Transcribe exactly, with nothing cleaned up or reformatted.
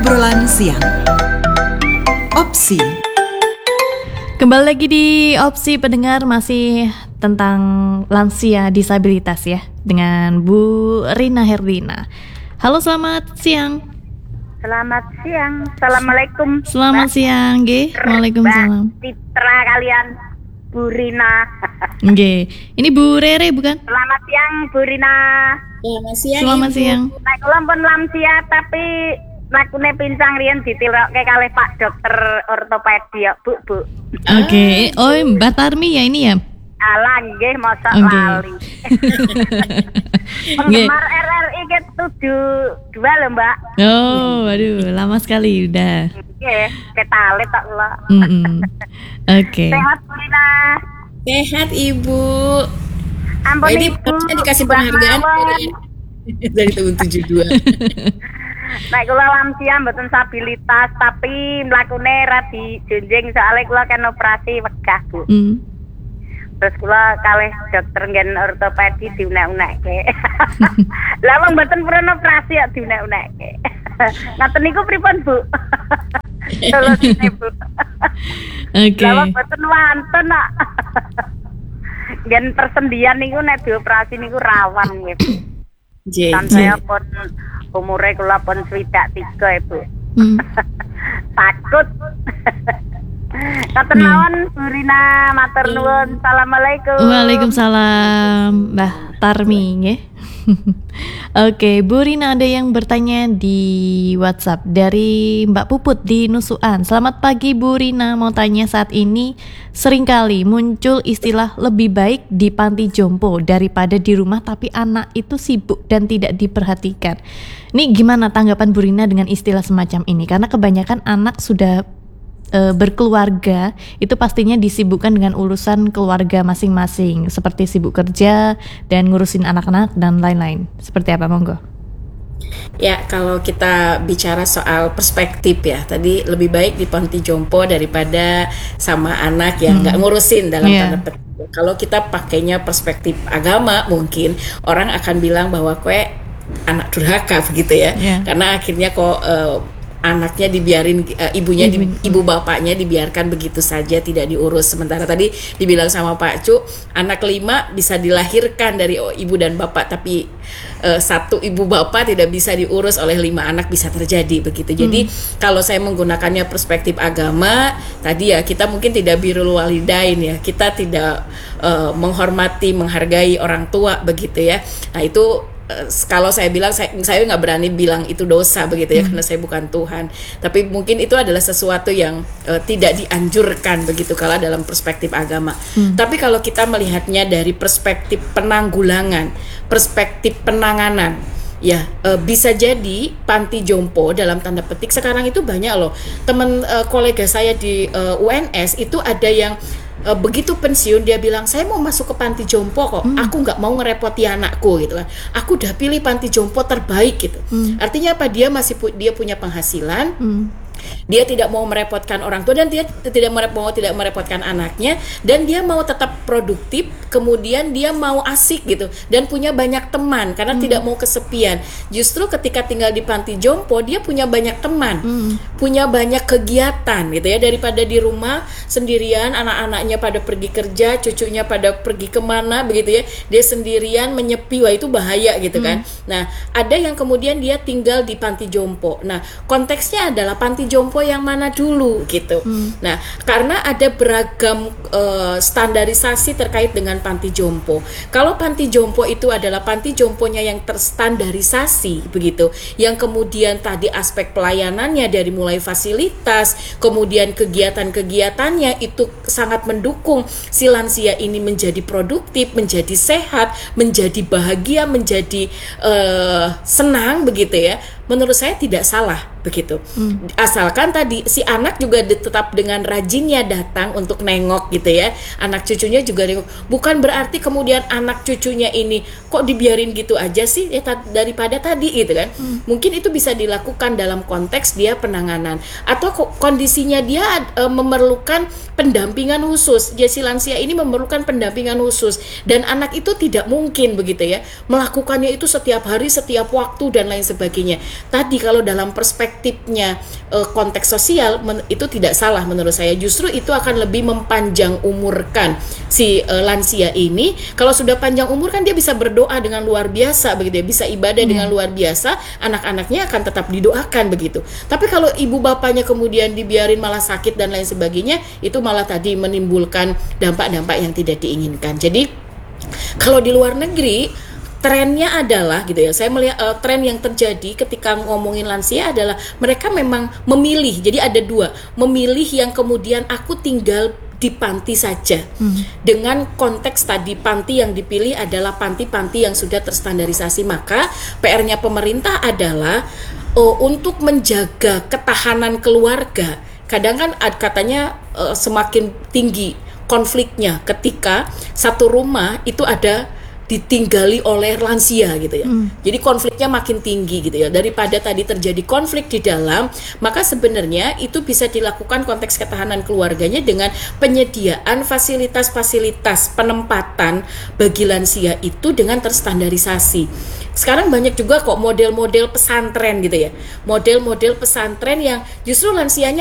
Obrolan siang. Opsi. Kembali lagi di Opsi pendengar, masih tentang lansia disabilitas ya, dengan Bu Rina Herlina. Halo, selamat siang. Selamat siang. Assalamualaikum. Selamat Mbak. siang, nggih. Waalaikumsalam. Mbak Citra kalian Bu Rina. Nggih. Ini Bu Rere bukan? Selamat siang Bu Rina. Selamat siang. Selamat Ibu. siang. Nek kula pun lansia tapi lakune pincang riyen ditilokke kalih Pak Dokter ortopedi ya, Bu, Bu. Oke. Oh, Mbak Tarmi ya ini ya? Alah nggih mosok Oke. lali. Penggemar R R I ke tujuh dua lho, Mbak. Oh, waduh, lama sekali udah. Nggih, ketalit tok kula. Mm-mm. Oke. Sehat Bu Rina. Sehat Ibu. Ampun Ini Ibu. harusnya dikasih Mbak penghargaan mawon. dari, dari tahun tujuh dua. Nek kula lansia mboten stabilitas tapi mlakune ra dijunjing soalnya kula kan operasi wegah, Bu. Mm. Terus kula kalih dokter nggen ortopedi diunek-unekke. Lah wong mboten purun operasi kok diunek-unekke. Ngaten niku pripun, Bu? Solusine, Bu. Oke. Lah wong mboten wonten kok. Nggen persendian niku nek dioperasi niku rawan nggih, Bu. Dan saya pun umure kula pun swidak tiga, Ibu. Mm. Takut. Katen mawon Bu Rina, matur nuwun. Assalamualaikum. Waalaikumsalam, Mbah Tarmi nggih. Oke, Bu Rina, ada yang bertanya di WhatsApp dari Mbak Puput di Nusuan. Selamat pagi Bu Rina, mau tanya, saat ini seringkali muncul istilah lebih baik di panti jompo daripada di rumah, tapi anak itu sibuk dan tidak diperhatikan. Ini gimana tanggapan Bu Rina dengan istilah semacam ini? Karena kebanyakan anak sudah e, berkeluarga, itu pastinya disibukkan dengan urusan keluarga masing-masing, seperti sibuk kerja dan ngurusin anak-anak dan lain-lain. Seperti apa, monggo? Ya, kalau kita bicara soal perspektif ya, tadi lebih baik di panti jompo daripada sama anak yang nggak hmm. ngurusin dalam Yeah. tanda petik. Kalau kita pakainya perspektif agama, mungkin orang akan bilang bahwa kue anak durhaka begitu ya, Yeah. karena akhirnya kok uh, anaknya dibiarin, uh, ibunya di, Ibu. ibu bapaknya dibiarkan begitu saja tidak diurus. Sementara tadi dibilang sama Pak Cu, anak kelima bisa dilahirkan dari oh, ibu dan bapak, tapi uh, satu ibu bapak tidak bisa diurus oleh lima anak, bisa terjadi begitu. Jadi hmm. kalau saya menggunakannya perspektif agama tadi ya, kita mungkin tidak birrul walidain ya, kita tidak uh, menghormati, menghargai orang tua begitu ya. Nah itu Uh, kalau saya bilang, saya saya nggak berani bilang itu dosa begitu ya, hmm. karena saya bukan Tuhan. Tapi mungkin itu adalah sesuatu yang uh, tidak dianjurkan begitu kalau dalam perspektif agama. Hmm. Tapi kalau kita melihatnya dari perspektif penanggulangan, perspektif penanganan, ya uh, bisa jadi panti jompo dalam tanda petik sekarang itu banyak loh. Teman uh, kolega saya di uh, U N S itu ada yang Uh, begitu pensiun dia bilang, saya mau masuk ke panti jompo kok, hmm. aku nggak mau ngerepoti anakku gitu kan, aku udah pilih panti jompo terbaik gitu. hmm. Artinya apa, dia masih pu- dia punya penghasilan, hmm. dia tidak mau merepotkan orang tua dan dia tidak mau tidak merepotkan anaknya, dan dia mau tetap produktif, kemudian dia mau asik gitu dan punya banyak teman karena hmm. tidak mau kesepian. Justru ketika tinggal di panti jompo dia punya banyak teman, hmm. punya banyak kegiatan gitu ya, daripada di rumah sendirian, anak-anaknya pada pergi kerja, cucunya pada pergi kemana begitu ya, dia sendirian menyepi, wah itu bahaya gitu kan. hmm. Nah ada yang kemudian dia tinggal di panti jompo. Nah konteksnya adalah panti jompo yang mana dulu gitu. Hmm. Nah, karena ada beragam uh, standarisasi terkait dengan panti jompo. Kalau panti jompo itu adalah panti jomponya yang terstandarisasi begitu, yang kemudian tadi aspek pelayanannya dari mulai fasilitas, kemudian kegiatan-kegiatannya itu sangat mendukung si lansia ini menjadi produktif, menjadi sehat, menjadi bahagia, menjadi uh, senang begitu ya. Menurut saya tidak salah begitu. Hmm. Asalkan tadi si anak juga tetap dengan rajinnya datang untuk nengok gitu ya. Anak cucunya juga nengok. Bukan berarti kemudian anak cucunya ini kok dibiarin gitu aja sih ya, t- daripada tadi gitu kan. Hmm. Mungkin itu bisa dilakukan dalam konteks dia penanganan atau kondisinya dia e, memerlukan pendampingan khusus. Ya si lansia ini memerlukan pendampingan khusus dan anak itu tidak mungkin begitu ya melakukannya itu setiap hari, setiap waktu dan lain sebagainya. tadi kalau dalam perspektifnya uh, konteks sosial men- itu tidak salah menurut saya. Justru itu akan lebih mempanjang umurkan si uh, lansia ini. Kalau sudah panjang umur kan dia bisa berdoa dengan luar biasa begitu ya, bisa ibadah hmm. dengan luar biasa, anak-anaknya akan tetap didoakan begitu. Tapi kalau ibu bapaknya kemudian dibiarin malah sakit dan lain sebagainya, itu malah tadi menimbulkan dampak-dampak yang tidak diinginkan. Jadi kalau di luar negeri trennya adalah gitu ya, saya melihat uh, tren yang terjadi ketika ngomongin lansia adalah mereka memang memilih. Jadi ada dua, memilih yang kemudian aku tinggal di panti saja hmm. dengan konteks tadi panti yang dipilih adalah panti-panti yang sudah terstandarisasi. Maka P R-nya pemerintah adalah uh, untuk menjaga ketahanan keluarga. Kadang kan katanya uh, semakin tinggi konfliknya ketika satu rumah itu ada ditinggali oleh lansia gitu ya. Hmm. Jadi konfliknya makin tinggi gitu ya. Daripada tadi terjadi konflik di dalam, maka sebenarnya itu bisa dilakukan konteks ketahanan keluarganya dengan penyediaan fasilitas-fasilitas penempatan bagi lansia itu dengan terstandarisasi. Sekarang banyak juga kok model-model pesantren gitu ya. Model-model pesantren yang justru lansianya